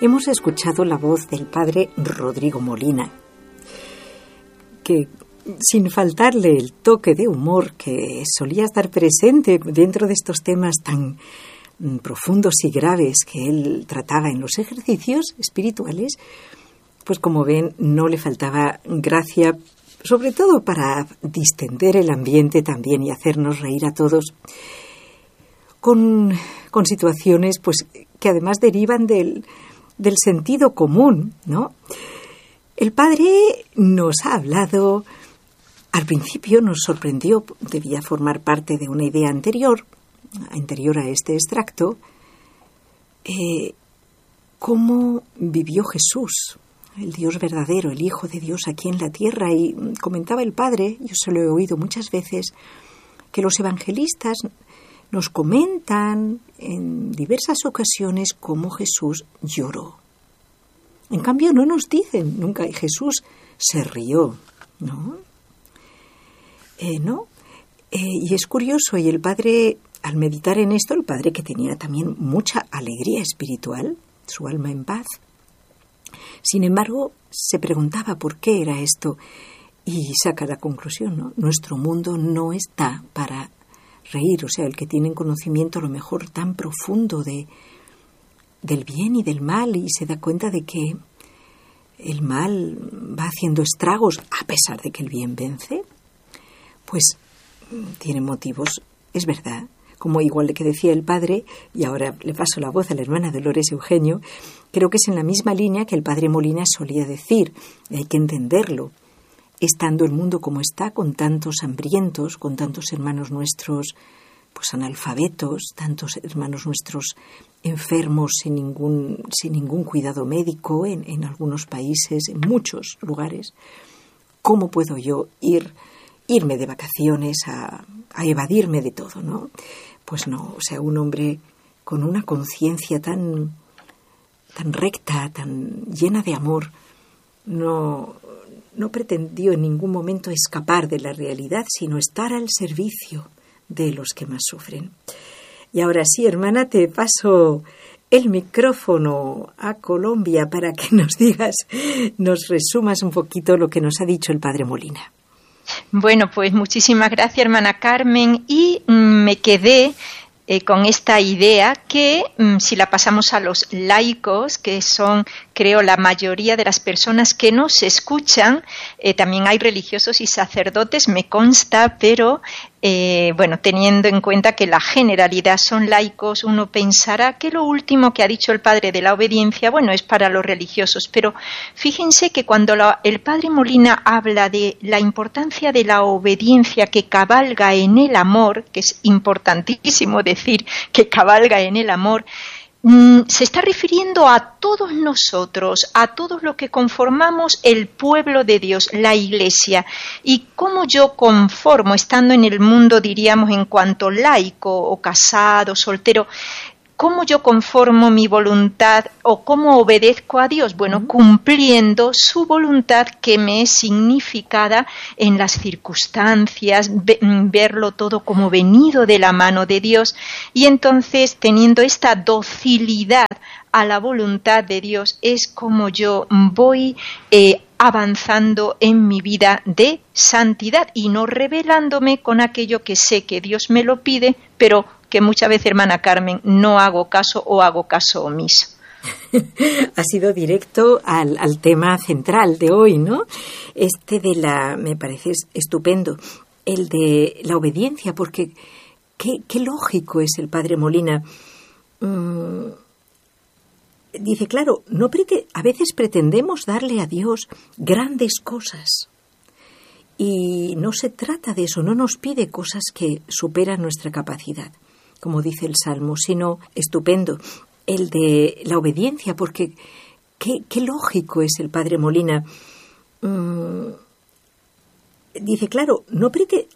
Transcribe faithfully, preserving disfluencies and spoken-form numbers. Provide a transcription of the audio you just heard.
Hemos escuchado la voz del padre Rodrigo Molina, que sin faltarle el toque de humor que solía estar presente dentro de estos temas tan profundos y graves que él trataba en los ejercicios espirituales, pues como ven, no le faltaba gracia, sobre todo para distender el ambiente también y hacernos reír a todos, con, con situaciones pues que además derivan del, del sentido común, ¿no? El padre nos ha hablado, al principio nos sorprendió, debía formar parte de una idea anterior, anterior a este extracto, eh, cómo vivió Jesús, el Dios verdadero, el Hijo de Dios aquí en la tierra. Y comentaba el padre, yo se lo he oído muchas veces, que los evangelistas nos comentan en diversas ocasiones cómo Jesús lloró. En cambio, no nos dicen nunca, y Jesús se rió, ¿no? Eh, ¿no? Eh, y es curioso, y el padre, al meditar en esto, el padre que tenía también mucha alegría espiritual, su alma en paz, sin embargo, se preguntaba por qué era esto y saca la conclusión, ¿no? Nuestro mundo no está para reír, o sea, el que tiene conocimiento a lo mejor tan profundo de del bien y del mal y se da cuenta de que el mal va haciendo estragos a pesar de que el bien vence, pues tiene motivos, es verdad, como igual que decía el padre, y ahora le paso la voz a la hermana Dolores Eugenio, creo que es en la misma línea que el padre Molina solía decir, y hay que entenderlo, estando el mundo como está, con tantos hambrientos, con tantos hermanos nuestros pues analfabetos, tantos hermanos nuestros enfermos sin ningún, sin ningún cuidado médico en, en algunos países, en muchos lugares, ¿cómo puedo yo ir, irme de vacaciones a, a evadirme de todo, ¿no? Pues no, o sea, un hombre con una conciencia tan, tan recta, tan llena de amor, no, no pretendió en ningún momento escapar de la realidad, sino estar al servicio de los que más sufren. Y ahora sí, hermana, te paso el micrófono a Colombia para que nos digas, nos resumas un poquito lo que nos ha dicho el padre Molina. Bueno, pues muchísimas gracias, hermana Carmen, y mm, me quedé eh, con esta idea que mm, si la pasamos a los laicos, que son, creo, la mayoría de las personas que nos escuchan, eh, también hay religiosos y sacerdotes, me consta, pero Eh, bueno, teniendo en cuenta que la generalidad son laicos, uno pensará que lo último que ha dicho el padre de la obediencia, bueno, es para los religiosos, pero fíjense que cuando la, el padre Molina habla de la importancia de la obediencia que cabalga en el amor, que es importantísimo decir que cabalga en el amor, se está refiriendo a todos nosotros, a todos los que conformamos el pueblo de Dios, la Iglesia, y cómo yo conformo, estando en el mundo, diríamos, en cuanto laico o casado, soltero, ¿cómo yo conformo mi voluntad o cómo obedezco a Dios? Bueno, cumpliendo su voluntad que me es significada en las circunstancias, ve, verlo todo como venido de la mano de Dios y entonces teniendo esta docilidad a la voluntad de Dios es como yo voy eh, avanzando en mi vida de santidad y no rebelándome con aquello que sé que Dios me lo pide, pero que muchas veces, hermana Carmen, no hago caso o hago caso omiso. Ha sido directo al, al tema central de hoy, ¿no? Este de la, me parece estupendo, el de la obediencia, porque qué, qué lógico es el padre Molina. Mm, dice, claro, no prete, a veces pretendemos darle a Dios grandes cosas. Y no se trata de eso, no nos pide cosas que superan nuestra capacidad, como dice el Salmo, sino estupendo, el de la obediencia, porque qué, qué lógico es el padre Molina. Mm, dice, claro, no prete,